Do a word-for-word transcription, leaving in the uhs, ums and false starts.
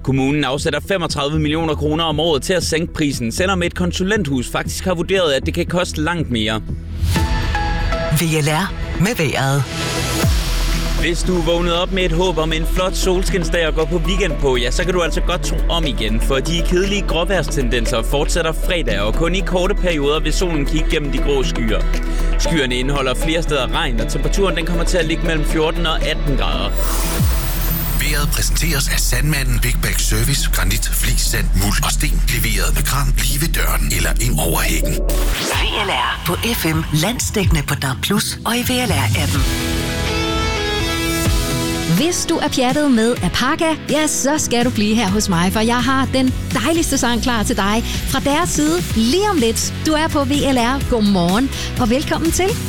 Kommunen afsætter femogtredive millioner kroner om året til at sænke prisen, selvom et konsulenthus faktisk har vurderet, at det kan koste langt mere. V L R med vejret. Hvis du vågnede op med et håb om en flot solskinsdag at gå på weekend på, ja, så kan du altså godt tro om igen, for de kedelige gråvejrstendenser fortsætter fredag, og kun i korte perioder vil solen kigge gennem de grå skyer. Skyerne indeholder flere steder regn, og temperaturen den kommer til at ligge mellem fjorten og atten grader. Vejret præsenteres af Sandmanden Big Bag Service, granit, flis, sand, muld og sten. Leveret med kran lige ved døren eller ind over hækken. V L R på F M, landsdækkende på D A B plus og i V L R-appen. Hvis du er pjattet med Alpaca, ja, så skal du blive her hos mig, for jeg har den dejligste sang klar til dig fra deres side lige om lidt. Du er på V L R. Godmorgen og velkommen til.